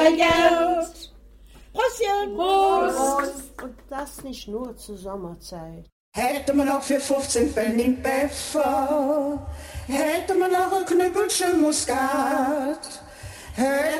Geld. Prostchen. Prost. Und das nicht nur zur Sommerzeit. Hätte man auch für 15 Pfennig Pfeffer, hätte man auch ein Knüppelchen Muskat, hätte